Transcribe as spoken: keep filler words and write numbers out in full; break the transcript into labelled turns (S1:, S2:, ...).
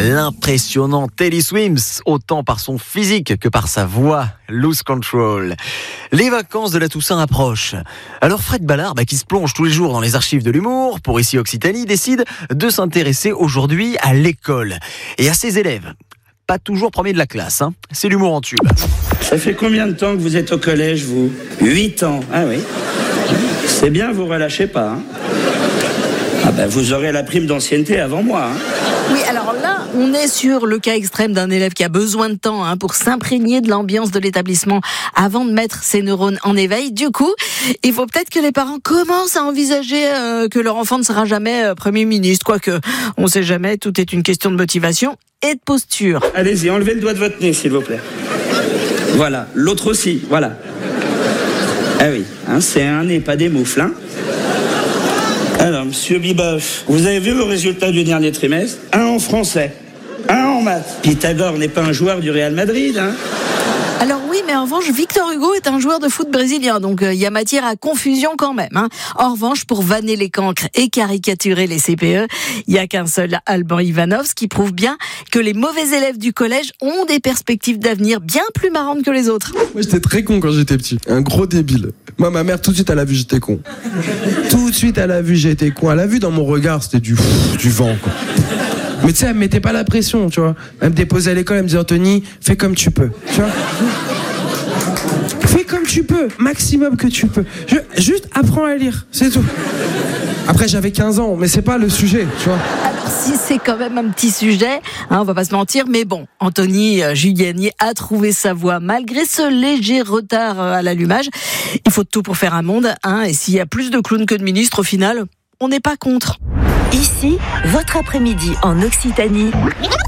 S1: l'impressionnant Teddy Swims, autant par son physique que par sa voix, Lose Control. Les vacances de la Toussaint approchent. Alors Fred Ballard, bah, qui se plonge tous les jours dans les archives de l'humour, pour ici Occitanie, décide de s'intéresser aujourd'hui à l'école et à ses élèves. Pas toujours premier de la classe, hein. C'est l'humour en tube.
S2: Ça fait combien de temps que vous êtes au collège, vous ? Huit ans. Ah oui. C'est bien, vous relâchez pas. Hein. Ah ben, vous aurez la prime d'ancienneté avant moi. Hein.
S3: Oui, alors là, on est sur le cas extrême d'un élève qui a besoin de temps hein, pour s'imprégner de l'ambiance de l'établissement avant de mettre ses neurones en éveil. Du coup, il faut peut-être que les parents commencent à envisager euh, que leur enfant ne sera jamais euh, Premier ministre. Quoique, on sait jamais, tout est une question de motivation et de posture.
S2: Allez-y, enlevez le doigt de votre nez, s'il vous plaît. Voilà, l'autre aussi, voilà. Ah oui, hein, c'est un nez, pas des moufles, hein. Alors, monsieur Biboff, vous avez vu vos résultats du dernier trimestre ? Un en français, un en maths. Pythagore n'est pas un joueur du Real Madrid, hein.
S3: Alors oui, mais en revanche, Victor Hugo est un joueur de foot brésilien, donc il euh, y a matière à confusion quand même. Hein. En revanche, pour vanner les cancres et caricaturer les C P E, il n'y a qu'un seul Alban Ivanov, qui prouve bien que les mauvais élèves du collège ont des perspectives d'avenir bien plus marrantes que les autres.
S4: Moi, j'étais très con quand j'étais petit, un gros débile. Moi, ma mère, tout de suite, elle a vu j'étais con. Tout de suite, elle a vu j'étais con. Elle a vu dans mon regard, c'était du, du vent, quoi. Mais tu sais, elle me mettait pas la pression, tu vois. Elle me déposait à l'école, elle me disait, Anthony, fais comme tu peux, tu vois. Fais comme tu peux, maximum que tu peux. Je, juste apprends à lire, c'est tout. Après, j'avais quinze ans, mais c'est pas le sujet, tu vois.
S3: Alors si c'est quand même un petit sujet, hein, on va pas se mentir, mais bon, Anthony euh, Giuliani a trouvé sa voie malgré ce léger retard euh, à l'allumage. Il faut tout pour faire un monde, hein, et s'il y a plus de clowns que de ministres, au final, on n'est pas contre.
S5: Ici, votre après-midi en Occitanie.